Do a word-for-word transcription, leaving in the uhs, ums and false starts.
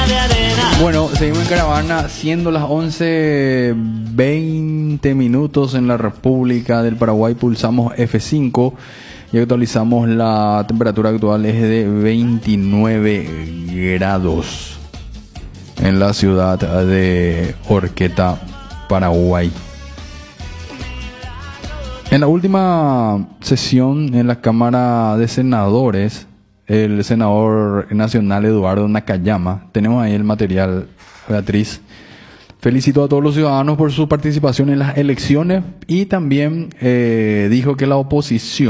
Bueno, seguimos en caravana, siendo las once veinte minutos en la República del Paraguay. Pulsamos F cinco y actualizamos la temperatura actual, es de veintinueve grados en la ciudad de Horqueta, Paraguay. En la última sesión en la Cámara de Senadores, el senador nacional Eduardo Nakayama, tenemos ahí el material, Beatriz, felicitó a todos los ciudadanos por su participación en las elecciones y también eh, dijo que la oposición